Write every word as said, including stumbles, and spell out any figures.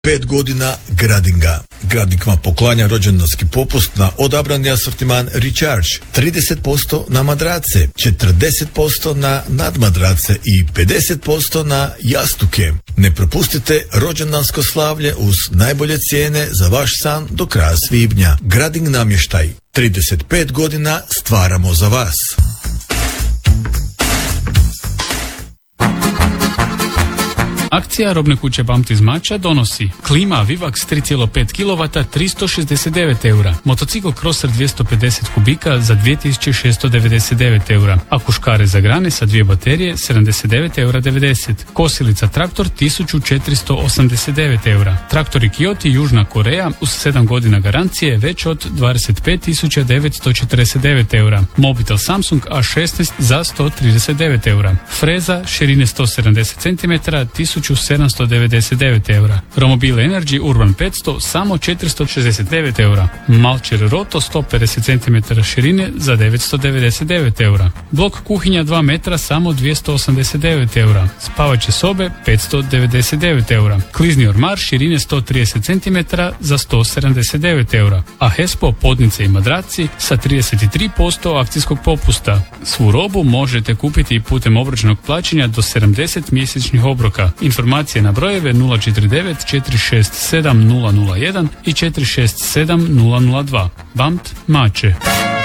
Pet godina Gradinga. Grading vam poklanja rođendanski popust na odabrani asortiman Recharge, trideset posto na madrace, četrdeset posto na nadmadrace i pedeset posto na jastuke. Ne propustite rođendansko slavlje uz najbolje cijene za vaš san do kraja svibnja. Grading namještaj. trideset pet godina stvaramo za vas. Akcija robne kuće Bamt iz Mača donosi klima Vivax tri zarez pet kilovata tristo šezdeset devet eura, motocikl Crosser dvjesto pedeset kubika za dvije tisuće šesto devedeset devet eura, akuškare za grane sa dvije baterije sedamdeset devet eura devedeset, kosilica traktor tisuću četiristo osamdeset devet eura, traktori Kiyoti Južna Koreja uz sedam godina garancije već od dvadeset pet tisuća devetsto četrdeset devet eura, mobitel Samsung A šesnaest za sto trideset devet eura, freza širine sto sedamdeset centimetara tisuću sedamsto devedeset devet eura. Romobile Energy Urban petsto samo četiristo šezdeset devet eura. Malcher Roto sto pedeset centimetara širine za devetsto devedeset devet eura. Blok kuhinja dva metra samo dvjesto osamdeset devet eura. Spavaće sobe petsto devedeset devet eura. Klizni ormar širine sto trideset centimetara za sto sedamdeset devet eura. A Hespo podnice i madraci sa trideset tri posto akcijskog popusta. Svu robu možete kupiti putem obročnog plaćanja do sedamdeset mjesečnih obroka. Informacije na brojeve nula četiri devet četiri šest sedam nula nula jedan i četiri šest sedam nula nula dva. Bamt Mače.